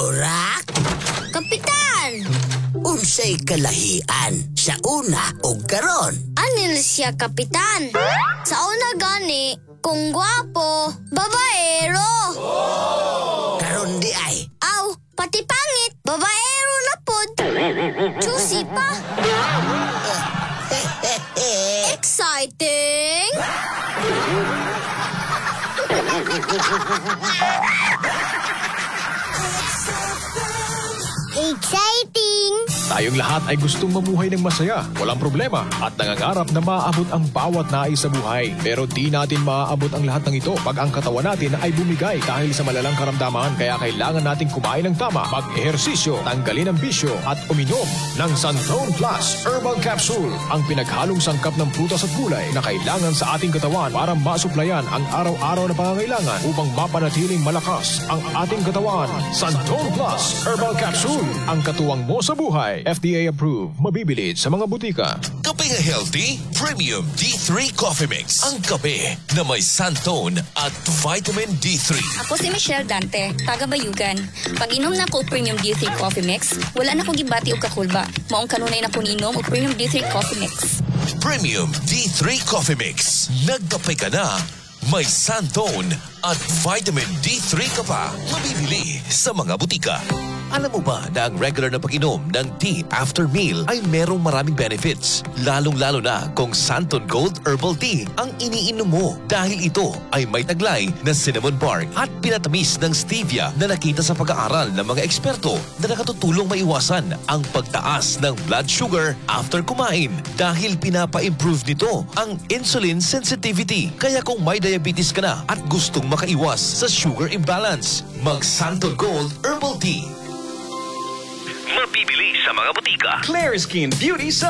Burak? Kapitan! Unsay kalahian sa una o karon? Anil siya, Kapitan? Sa una gani, kung gwapo, babaero. Karon di ay. Aw, pati pangit, babaero na pod. Juicy pa. Exciting! Exciting! Tayong lahat ay gustong mamuhay ng masaya, walang problema, at nangangarap na maaabot ang bawat nais sa buhay. Pero di natin maaabot ang lahat ng ito pag ang katawan natin ay bumigay dahil sa malalang karamdaman. Kaya kailangan nating kumain ng tama, mag-ehersisyo, tanggalin ang bisyo, at uminom ng Santon Plus Herbal Capsule, ang pinaghalong sangkap ng prutas at gulay na kailangan sa ating katawan para masuplayan ang araw-araw na pangangailangan upang mapanatiling malakas ang ating katawan. Santon Plus Herbal Capsule, ang katuwang mo sa buhay. FDA approved. Mabibili sa mga butika. Kape nga healthy, Premium D3 Coffee Mix. Ang kape na may Santon at Vitamin D3. Ako si Michelle Dante, taga Bayugan. Pag inom na ko Premium D3 Coffee Mix, wala na ko gibati o kakulba. Maong kanunay na ko niinom o Premium D3 Coffee Mix. Premium D3 Coffee Mix. Nagkape ka na, may Santon at Vitamin D3 ka pa. Mabibili sa mga butika. Alam mo ba na ang regular na pag-inom ng tea after meal ay merong maraming benefits? Lalong-lalo na kung Santon Gold Herbal Tea ang iniinom mo dahil ito ay may taglay na cinnamon bark at pinatamis ng stevia na nakita sa pag-aaral ng mga eksperto na nakatutulong maiwasan ang pagtaas ng blood sugar after kumain dahil pinapa-improve nito ang insulin sensitivity. Kaya kung may diabetes ka na at gustong makaiwas sa sugar imbalance, mag-Santon Gold Herbal Tea. Mabibili sa mga butika. Clear Skin Beauty